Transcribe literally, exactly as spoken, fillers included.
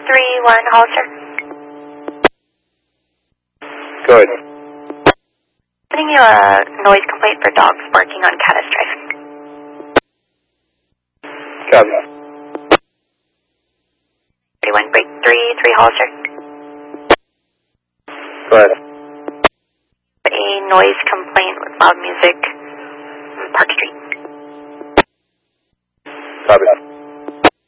three one, Hollister. Go ahead. Sending you a noise complaint for dogs barking on Caddis Drive. Copy. thirty-one, break three three, Hollister. Go ahead. A noise complaint with loud music on Park Street. Copy.